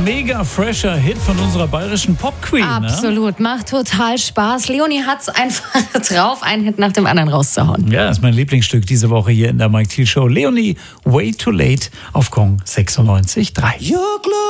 mega fresher Hit von unserer bayerischen Pop-Queen. Absolut, macht total Spaß. Leonie hat's einfach drauf, einen Hit nach dem anderen rauszuhauen. Ja, das ist mein Lieblingsstück diese Woche hier in der Mike Thiel Show. Leonie, Way Too Late auf Kong 96.3.